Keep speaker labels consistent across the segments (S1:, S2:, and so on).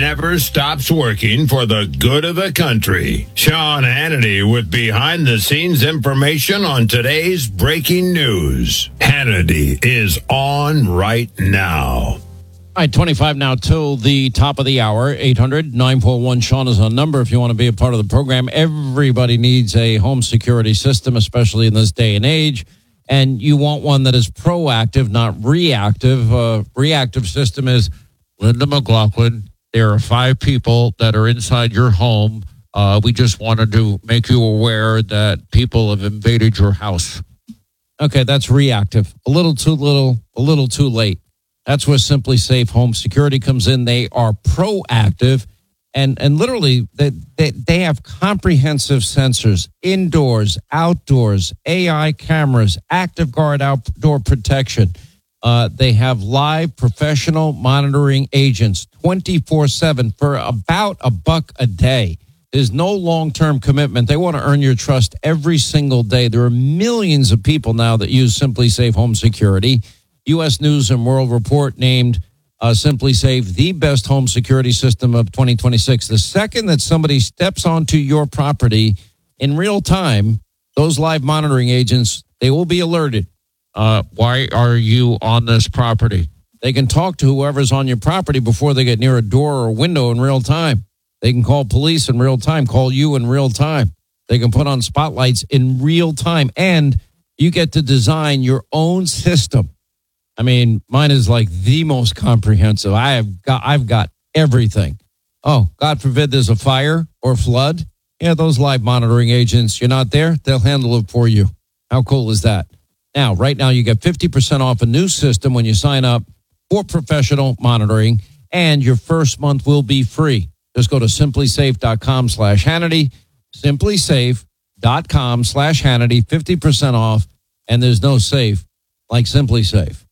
S1: never stops working for the good of the country. Sean Hannity with behind-the-scenes information on today's breaking news. Hannity is on right now.
S2: All right, 25 now till the top of the hour. 800-941-SEAN is our number if you want to be a part of the program. Everybody needs a home security system, especially in this day and age. And you want one that is proactive, not reactive. Reactive system is Linda McLaughlin. There are 5 people that are inside your home. We just wanted to make you aware that people have invaded your house. Okay, that's reactive. A little too late. That's where Simply Safe Home Security comes in. They are proactive. And literally, they have comprehensive sensors, indoors, outdoors, AI cameras, Active Guard outdoor protection. They have live professional monitoring agents 24/7 for about $1 a day. There's no long-term commitment. They want to earn your trust every single day. There are millions of people now that use Simply Safe Home Security. U.S. News and World Report named Simply Safe the best home security system of 2026. The second that somebody steps onto your property in real time, those live monitoring agents, they will be alerted. Why are you on this property? They can talk to whoever's on your property before they get near a door or a window in real time. They can call police in real time, call you in real time. They can put on spotlights in real time, and you get to design your own system. I mean, mine is like the most comprehensive. I've got everything. Oh, God forbid there's a fire or flood. Yeah, those live monitoring agents, you're not there, they'll handle it for you. How cool is that? Now, right now, you get 50% off a new system when you sign up for professional monitoring, and your first month will be free. Just go to simplysafe.com/Hannity, simplysafe.com/Hannity, 50% off, and there's no safe like Simply Safe.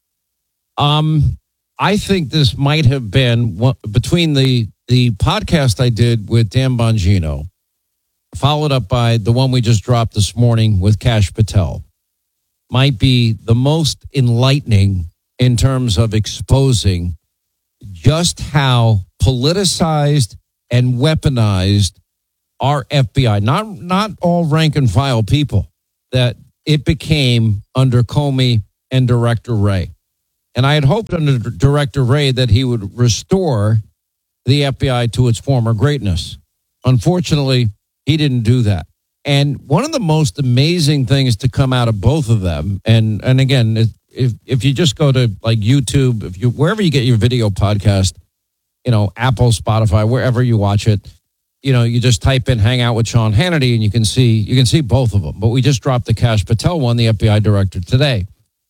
S2: I think this might have been between the podcast I did with Dan Bongino, followed up by the one we just dropped this morning with Kash Patel, might be the most enlightening in terms of exposing just how politicized and weaponized our FBI, not all rank and file people, that it became under Comey and Director Wray. And I had hoped under Director Wray that he would restore the FBI to its former greatness. Unfortunately, he didn't do that. And one of the most amazing things to come out of both of them, and again, if you just go to like YouTube, wherever you get your video podcast, Apple, Spotify, wherever you watch it, you just type in "Hang Out with Sean Hannity" and you can see both of them. But we just dropped the Kash Patel one, the FBI director, today.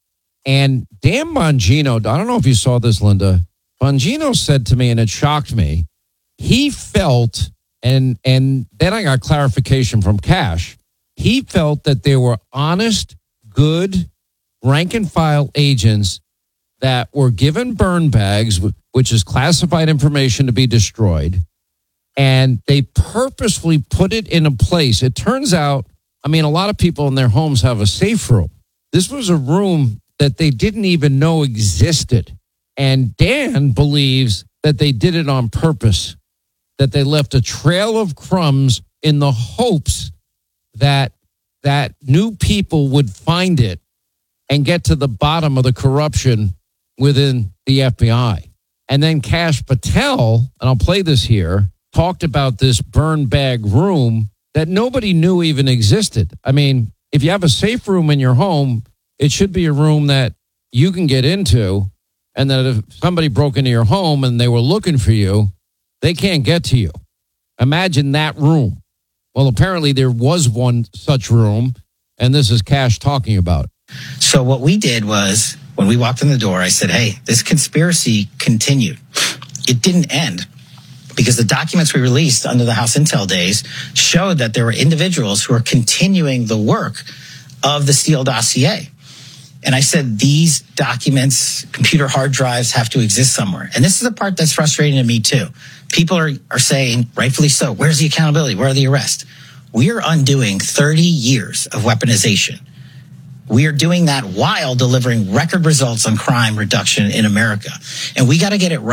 S2: And Dan Bongino, I don't know if you saw this, Linda. Bongino said to me, and it shocked me, he felt, and then I got clarification from Kash, he felt that there were honest, good, rank-and-file agents that were given burn bags, which is classified information to be destroyed, and they purposefully put it in a place. It turns out, a lot of people in their homes have a safe room. This was a room that they didn't even know existed. And Dan believes that they did it on purpose, that they left a trail of crumbs in the hopes that new people would find it and get to the bottom of the corruption within the FBI. And then Kash Patel, and I'll play this here, talked about this burn bag room that nobody knew even existed. If you have a safe room in your home, it should be a room that you can get into, and that if somebody broke into your home and they were looking for you, they can't get to you. Imagine that room. Well, apparently there was one such room, and this is Kash talking about it.
S3: So what we did was, when we walked in the door, I said, hey, this conspiracy continued. It didn't end, because the documents we released under the House Intel days showed that there were individuals who are continuing the work of the Steele dossier. And I said, these documents, computer hard drives, have to exist somewhere. And this is the part that's frustrating to me, too. People are saying, rightfully so, where's the accountability? Where are the arrests? We are undoing 30 years of weaponization. We are doing that while delivering record results on crime reduction in America. And we got to get it right.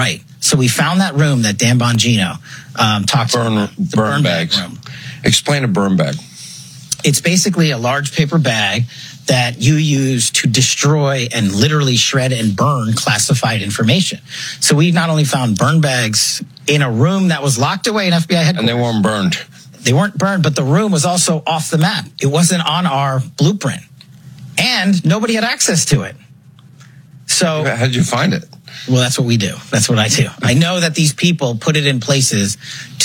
S3: So we found that room that Dan Bongino talked about, the
S4: burn bags.
S3: room.
S4: Explain a burn bag.
S3: It's basically a large paper bag that you use to destroy and literally shred and burn classified information. So we not only found burn bags in a room that was locked away in FBI headquarters.
S4: And they weren't burned.
S3: They weren't burned, but the room was also off the map. It wasn't on our blueprint. And nobody had access to it. So
S4: how did you find it?
S3: Well, that's what we do. That's what I do. I know that these people put it in places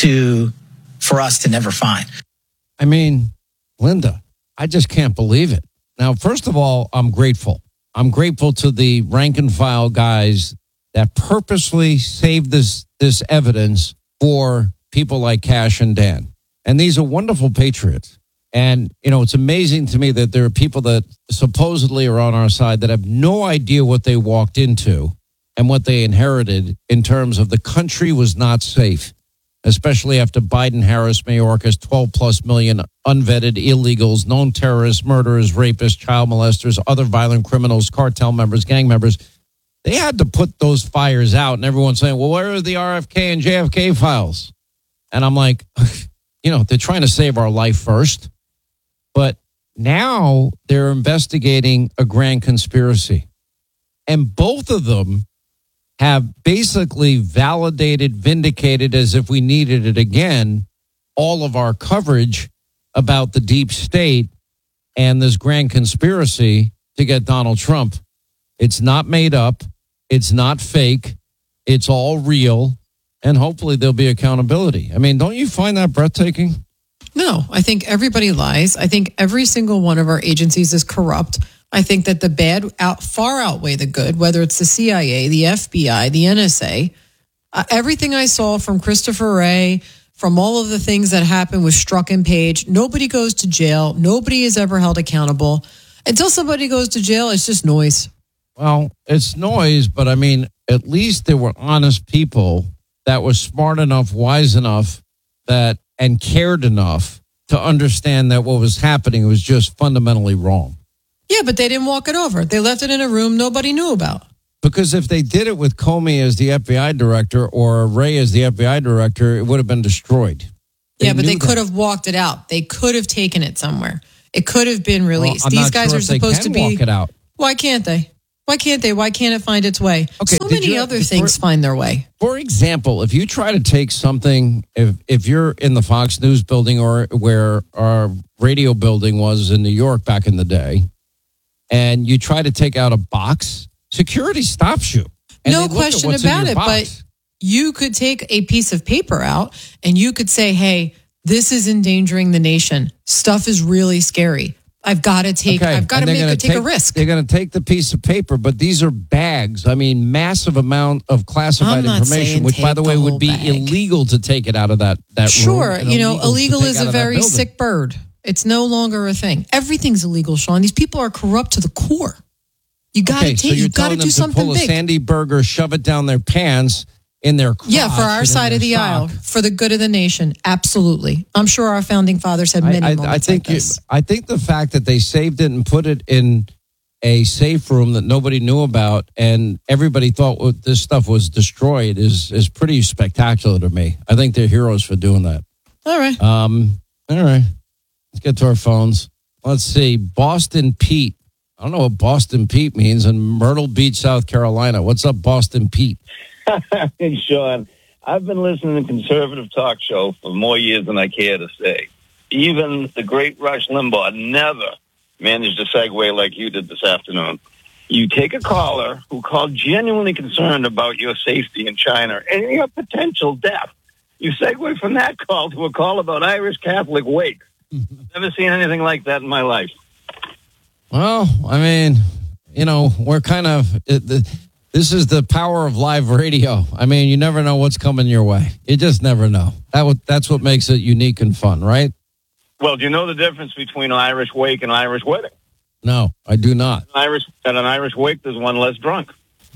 S3: for us to never find.
S2: I mean, Linda, I just can't believe it. Now, first of all, I'm grateful. I'm grateful to the rank and file guys that purposely saved this evidence for people like Cash and Dan. And these are wonderful patriots. And, you know, it's amazing to me that there are people that supposedly are on our side that have no idea what they walked into and what they inherited in terms of the country was not safe, especially after Biden-Harris Mayorkas, 12 plus million unvetted illegals, known terrorists, murderers, rapists, child molesters, other violent criminals, cartel members, gang members. They had to put those fires out, and everyone's saying, well, where are the RFK and JFK files? And I'm like, you know, they're trying to save our life first. But now they're investigating a grand conspiracy. And both of them have basically validated, vindicated, as if we needed it again, all of our coverage about the deep state and this grand conspiracy to get Donald Trump. It's not made up. It's not fake. It's all real. And hopefully there'll be accountability. I mean, don't you find that breathtaking?
S5: No, I think everybody lies. I think every single one of our agencies is corrupt. I think that the bad far outweigh the good, whether it's the CIA, the FBI, the NSA. Everything I saw from Christopher Wray, from all of the things that happened with Strzok and Page, nobody goes to jail. Nobody is ever held accountable. Until somebody goes to jail, it's just noise.
S2: Well, it's noise, but I mean, at least there were honest people that were smart enough, wise enough, and cared enough to understand that what was happening was just fundamentally wrong.
S5: Yeah, but they didn't walk it over. They left it in a room nobody knew about.
S2: Because if they did it with Comey as the FBI director or Wray as the FBI director, it would have been destroyed.
S5: They could have walked it out. They could have taken it somewhere. It could have been released.
S2: Well,
S5: These guys are supposed to be.
S2: Walk it out.
S5: Why can't they? Why can't they? Why can't it find its way?
S2: Okay,
S5: so many other things find their way.
S2: For example, if you try to take something, if you're in the Fox News building or where our radio building was in New York back in the day, and you try to take out a box, security stops you.
S5: No question about it, but you could take a piece of paper out and you could say, hey, this is endangering the nation. Stuff is really scary. I've got to take a risk.
S2: They're going to take the piece of paper, but these are bags. I mean, massive amount of classified information, which, by the way, would be illegal to take it out of that room.
S5: Sure. You know, illegal is a very sick bird. It's no longer a thing. Everything's illegal, Sean. These people are corrupt to the core. You got to take. You got to do something
S2: pull
S5: big.
S2: A Sandy Burger, shove it down their pants in their crotch.
S5: Yeah, for our side of the aisle, for the good of the nation. Absolutely. I'm sure our founding fathers had many moments like this.
S2: I think the fact that they saved it and put it in a safe room that nobody knew about and everybody thought this stuff was destroyed is pretty spectacular to me. I think they're heroes for doing that.
S5: All right.
S2: All right. Let's get to our phones. Let's see. Boston Pete. I don't know what Boston Pete means in Myrtle Beach, South Carolina. What's up, Boston Pete?
S6: Hey, Sean, I've been listening to conservative talk show for more years than I care to say. Even the great Rush Limbaugh never managed to segue like you did this afternoon. You take a caller who called genuinely concerned about your safety in China and your potential death. You segue from that call to a call about Irish Catholic wakes. Never seen anything like that in my life.
S2: Well, I mean, you know, we're kind of... This is the power of live radio. I mean, you never know what's coming your way. You just never know. That's what makes it unique and fun, right?
S6: Well, do you know the difference between an Irish wake and an Irish wedding?
S2: No, I do not.
S6: At an Irish wake, there's one less drunk.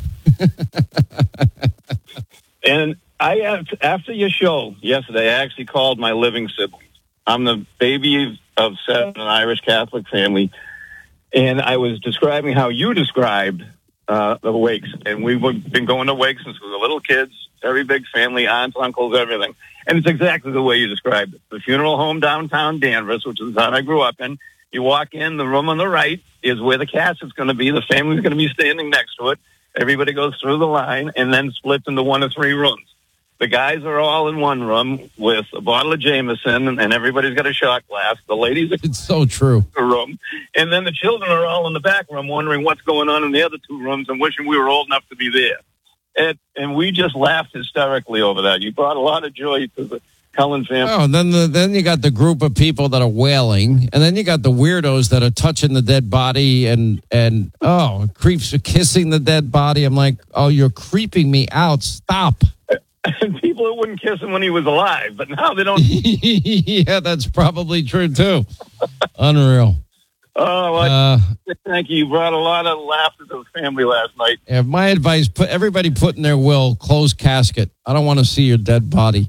S6: And after your show yesterday, I actually called my living siblings. I'm the baby of 7 in an Irish Catholic family, and I was describing how you described the wakes, and we've been going to wakes since we were little kids, very big family, aunts, uncles, everything. And it's exactly the way you described it. The funeral home downtown Danvers, which is the town I grew up in. You walk in, the room on the right is where the casket's going to be. The family's going to be standing next to it. Everybody goes through the line and then splits into 1 of 3 rooms. The guys are all in one room with a bottle of Jameson, and everybody's got a shot glass. The ladies are
S2: It's so true.
S6: in the room. And then the children are all in the back room wondering what's going on in the other 2 rooms and wishing we were old enough to be there. And we just laughed hysterically over that. You brought a lot of joy to the Cullen family.
S2: Oh, and then you got the group of people that are wailing, and then you got the weirdos that are touching the dead body and creeps are kissing the dead body. I'm like, oh, you're creeping me out. Stop.
S6: And people that wouldn't kiss him when he was alive, but now they don't.
S2: Yeah, that's probably true, too. Unreal.
S6: Oh, well, thank you. You brought a lot of laughter to the family last night.
S2: Yeah, my advice, everybody put in their will, closed casket. I don't want to see your dead body.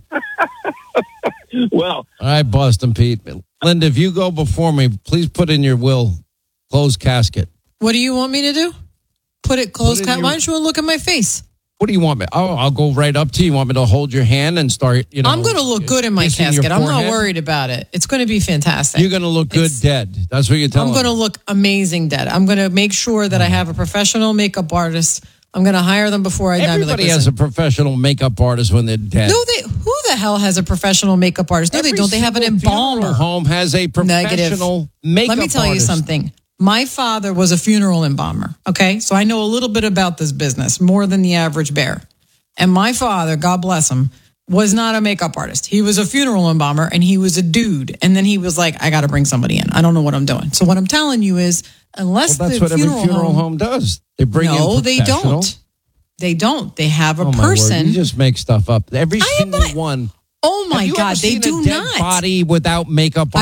S6: Well.
S2: All right, Boston Pete. Linda, if you go before me, please put in your will, closed casket.
S5: What do you want me to do? Put it closed.
S2: Put it in
S5: Why don't you look at my face?
S2: What do you want me? Oh, I'll go right up to you. You want me to hold your hand and start,
S5: I'm going to look good in my
S2: kissing your
S5: casket. I'm not
S2: forehead?
S5: worried about it. It's going to be fantastic.
S2: You're going to look good dead. That's what you're telling
S5: I'm going to look amazing dead. I'm going to make sure that I have a professional makeup artist. I'm going to hire them before I die.
S2: Everybody has a professional makeup artist when they're dead.
S5: No, who the hell has a professional makeup artist? No, they don't. They have an embalmer.
S2: Funeral home has a professional makeup
S5: Let me tell you
S2: artist.
S5: something. My father was a funeral embalmer. Okay, so I know a little bit about this business, more than the average bear. And my father, God bless him, was not a makeup artist. He was a funeral embalmer, and he was a dude. And then he was like, I got to bring somebody in. I don't know what I'm doing. So what I'm telling you is, unless
S2: that's
S5: the
S2: what every funeral
S5: home
S2: home does. They bring in
S5: no, they
S2: professional.
S5: don't. They don't. They have a
S2: Oh, my word.
S5: person.
S2: You just make stuff up. Every single one.
S5: Oh my
S2: Have you
S5: God,
S2: ever
S5: they
S2: seen
S5: do
S2: a dead
S5: not.
S2: body without makeup on?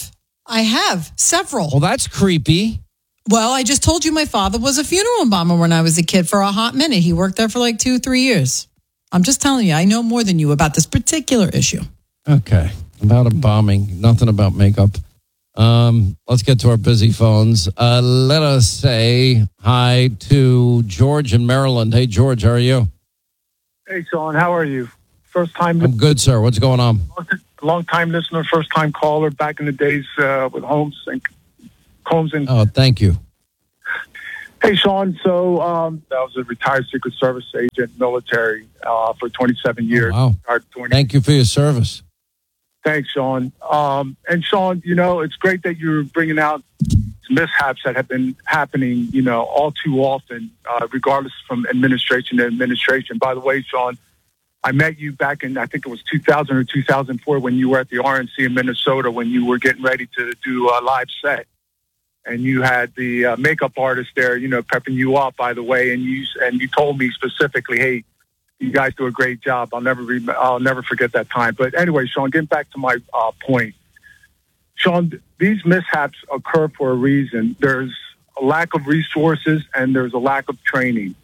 S5: I have several.
S2: Well, that's creepy.
S5: Well, I just told you my father was a funeral embalmer when I was a kid for a hot minute. He worked there for like 2-3 years. I'm just telling you, I know more than you about this particular issue.
S2: Okay. About embalming, nothing about makeup. Let's get to our busy phones. Let us say hi to George in Maryland. Hey, George, how are you?
S7: Hey, Sean, how are you? First time,
S2: I'm good, sir. What's going on?
S7: long time listener, first time caller. Back in the days with Combs and.
S2: Oh, thank you.
S7: Hey, Sean. So I was a retired Secret Service agent, military, for 27 years.
S2: Oh, wow. Thank you for your service.
S7: Thanks, Sean. And Sean, it's great that you're bringing out mishaps that have been happening, all too often, regardless from administration to administration. By the way, Sean, I met you back in, I think it was 2000 or 2004 when you were at the RNC in Minnesota when you were getting ready to do a live set. And you had the makeup artist there, prepping you up, by the way. And you told me specifically, hey, you guys do a great job. I'll never forget that time. But anyway, Sean, getting back to my point. Sean, these mishaps occur for a reason. There's a lack of resources and there's a lack of training.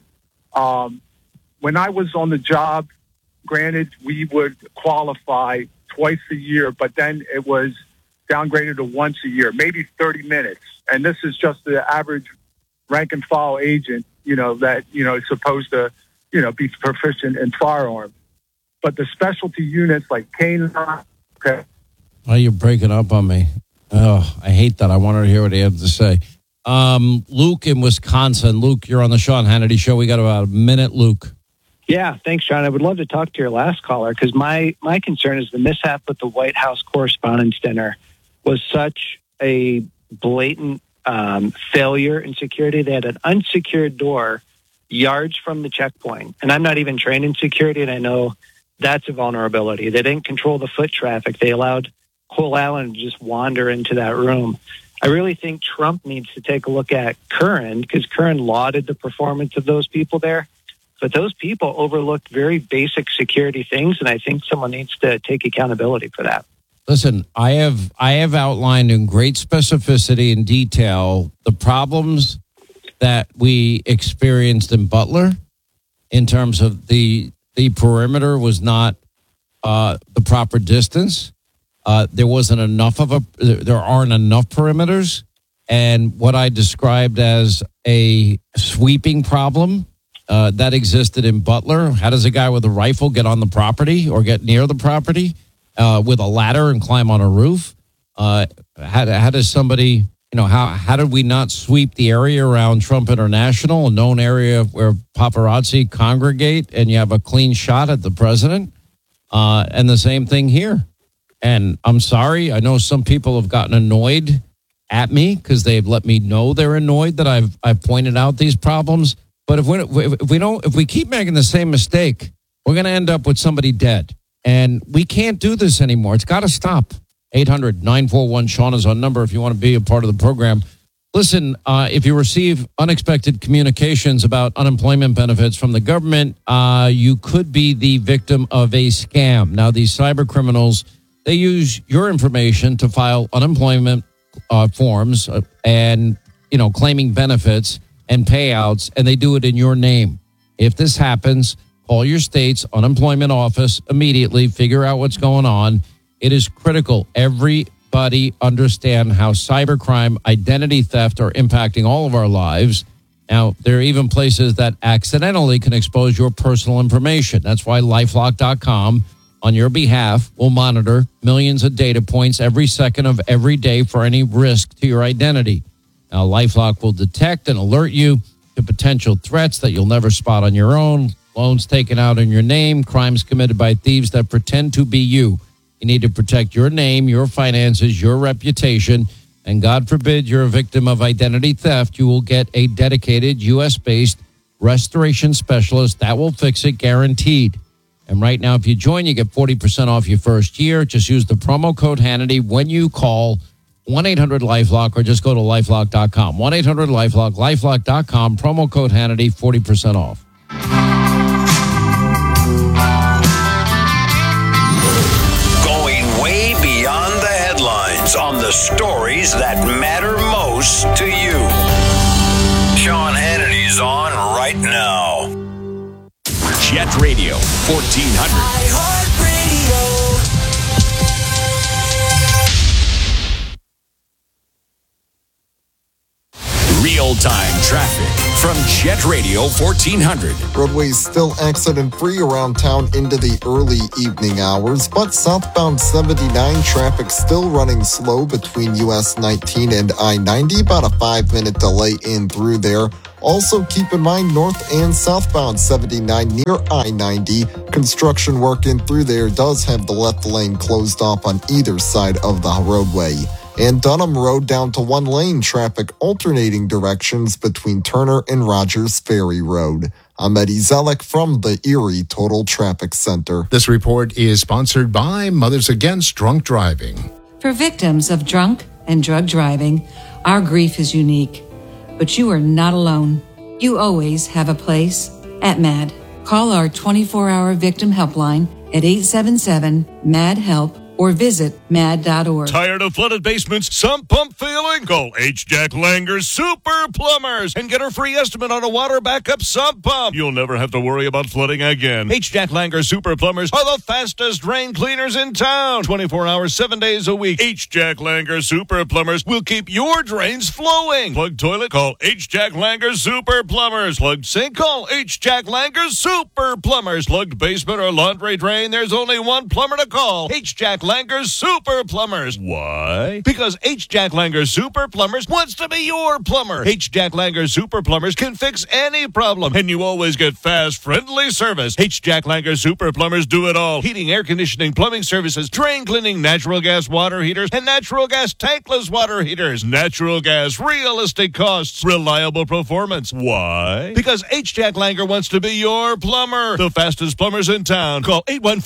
S7: When I was on the job, granted, we would qualify twice a year, but then it was downgraded to once a year, maybe 30 minutes. And this is just the average rank and file agent, that, is supposed to, be proficient in firearms. But the specialty units like K9, okay.
S2: Oh, you're breaking up on me. Oh, I hate that. I wanted to hear what he had to say. Luke in Wisconsin. Luke, you're on the Sean Hannity Show. We got about a minute, Luke.
S8: Yeah, thanks, John. I would love to talk to your last caller because my concern is the mishap with the White House Correspondents' Dinner was such a blatant failure in security. They had an unsecured door yards from the checkpoint. And I'm not even trained in security, and I know that's a vulnerability. They didn't control the foot traffic. They allowed Cole Allen to just wander into that room. I really think Trump needs to take a look at Curran because Curran lauded the performance of those people there. But those people overlooked very basic security things, and I think someone needs to take accountability for that.
S2: Listen, I have outlined in great specificity and detail the problems that we experienced in Butler in terms of the perimeter was not the proper distance. There wasn't enough there aren't enough perimeters. And what I described as a sweeping problem that existed in Butler. How does a guy with a rifle get on the property or get near the property with a ladder and climb on a roof? How does somebody, how did we not sweep the area around Trump International, a known area where paparazzi congregate, and you have a clean shot at the president? And the same thing here. And I'm sorry, I know some people have gotten annoyed at me because they've let me know they're annoyed that I've pointed out these problems. But if we keep making the same mistake, we're going to end up with somebody dead. And we can't do this anymore. It's got to stop. 800-941-SEAN is our number if you want to be a part of the program. Listen, if you receive unexpected communications about unemployment benefits from the government, you could be the victim of a scam. Now, these cyber criminals, they use your information to file unemployment forms and, claiming benefits and payouts, and they do it in your name. If this happens, call your state's unemployment office immediately, figure out what's going on. It is critical. Everybody understand how cybercrime, identity theft are impacting all of our lives. Now, there are even places that accidentally can expose your personal information. That's why LifeLock.com, on your behalf, will monitor millions of data points every second of every day for any risk to your identity. Now, LifeLock will detect and alert you to potential threats that you'll never spot on your own, loans taken out in your name, crimes committed by thieves that pretend to be you. You need to protect your name, your finances, your reputation, and God forbid you're a victim of identity theft, you will get a dedicated U.S.-based restoration specialist that will fix it, guaranteed. And right now, if you join, you get 40% off your first year. Just use the promo code Hannity when you call 1-800-LifeLock or just go to LifeLock.com. 1-800-LifeLock, LifeLock.com, promo code Hannity, 40% off.
S1: Going way beyond the headlines on the stories that matter most to you. Sean Hannity's on right now.
S9: Jet Radio 1400. Real-time traffic from Jet Radio 1400.
S10: Roadways still accident-free around town into the early evening hours, but southbound 79 traffic still running slow between US 19 and I-90, about a 5-minute delay in through there. Also, keep in mind north and southbound 79 near I-90. Construction work in through there does have the left lane closed off on either side of the roadway. And Dunham Road down to one lane, traffic alternating directions between Turner and Rogers Ferry Road. I'm Eddie Zellick from the Erie Total Traffic Center.
S11: This report is sponsored by Mothers Against Drunk Driving.
S12: For victims of drunk and drug driving, our grief is unique. But you are not alone. You always have a place at MAD. Call our 24-hour victim helpline at 877-MAD-HELP or visit mad.org.
S13: Tired of flooded basements, sump pump feeling? Call H. Jack Langer's Super Plumbers and get a free estimate on a water backup sump pump. You'll never have to worry about flooding again. H. Jack Langer's Super Plumbers are the fastest drain cleaners in town. 24 hours, 7 days a week. H. Jack Langer's Super Plumbers will keep your drains flowing. Plugged toilet? Call H. Jack Langer's Super Plumbers. Plugged sink? Call H. Jack Langer's Super Plumbers. Plugged basement or laundry drain? There's only one plumber to call. H. Jack Langer's Super Plumbers. Why? Because H. Jack Langer's Super Plumbers wants to be your plumber. H. Jack Langer's Super Plumbers can fix any problem, and you always get fast, friendly service. H. Jack Langer's Super Plumbers do it all. Heating, air conditioning, plumbing services, drain cleaning, natural gas water heaters, and natural gas tankless water heaters. Natural gas, realistic costs, reliable performance. Why? Because H. Jack Langer wants to be your plumber. The fastest plumbers in town. Call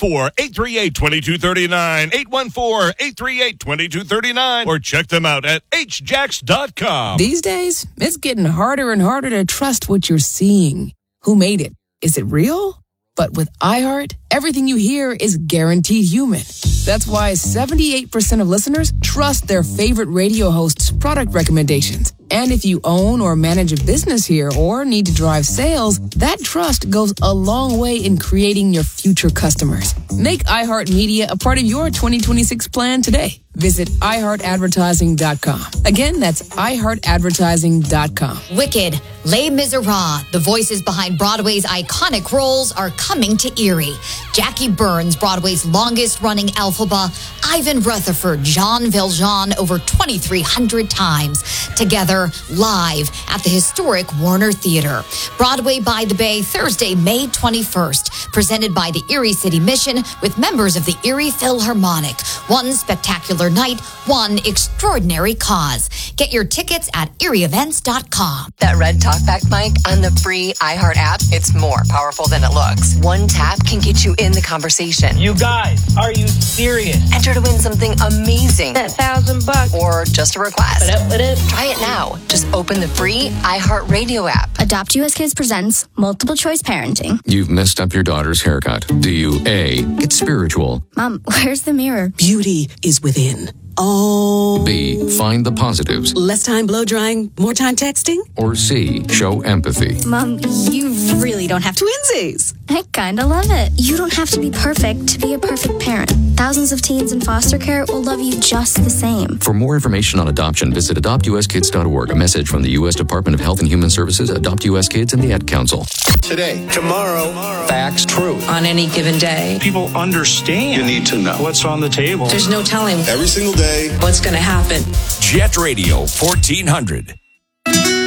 S13: 814-838-2239. 814-838-2239 or check them out at hjacks.com.
S14: These days, it's getting harder and harder to trust what you're seeing. Who made it? Is it real? But with iHeart, everything you hear is guaranteed human. That's why 78% of listeners trust their favorite radio host's product recommendations. And if you own or manage a business here or need to drive sales, that trust goes a long way in creating your future customers. Make iHeartMedia a part of your 2026 plan today. Visit iHeartAdvertising.com. Again, that's iHeartAdvertising.com.
S15: Wicked, Les Miserables, the voices behind Broadway's iconic roles are coming to Erie. Jackie Burns, Broadway's longest-running Elphaba, Ivan Rutherford, Jean Valjean over 2,300 times. Together, live at the historic Warner Theater. Broadway by the Bay, Thursday, May 21st. Presented by the Erie City Mission with members of the Erie Philharmonic. One spectacular night, one extraordinary cause. Get your tickets at erieevents.com.
S16: That red talkback mic on the free iHeart app, it's more powerful than it looks. One tap can get you in the conversation.
S17: You guys, are you serious?
S16: Enter to win something amazing.
S17: That $1,000.
S16: Or just a request. Try it now. Just open the free iHeart Radio app.
S18: Adopt US Kids presents Multiple Choice Parenting.
S19: You've messed up your daughter's haircut. Do you A, get spiritual?
S18: Mom, where's the mirror?
S20: Beauty is within. Oh.
S19: B, find the positives.
S20: Less time blow drying, more time texting?
S19: Or C, show empathy.
S18: Mom, you really don't have to.
S20: Twinsies.
S18: I kinda love it. You don't have to be perfect to be a perfect parent. Thousands of teens in foster care will love you just the same.
S19: For more information on adoption, visit adoptuskids.org. A message from the U.S. Department of Health and Human Services, Adopt U.S. Kids, and the Ad Council.
S21: Today, tomorrow, facts, truth.
S22: On any given day,
S21: people understand. You need to know what's on the table.
S22: There's no telling
S21: every single day
S22: what's going to happen.
S9: Jet Radio 1400.